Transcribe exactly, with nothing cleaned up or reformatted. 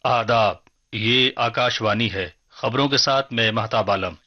आदाब। ये आकाशवाणी है। खबरों के साथ मैं महताब आलम।